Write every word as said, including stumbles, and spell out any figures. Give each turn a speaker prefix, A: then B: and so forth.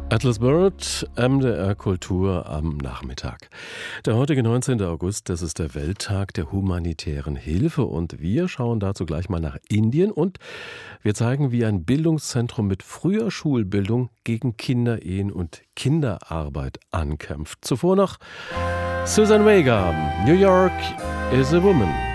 A: Atlas Bird, M D R Kultur am Nachmittag. Der heutige neunzehnte August, das ist der Welttag der humanitären Hilfe und wir schauen dazu gleich mal nach Indien und wir zeigen, wie ein Bildungszentrum mit früher Schulbildung gegen Kinderehen und Kinderarbeit ankämpft. Zuvor noch Susan Vega, New York is a Woman.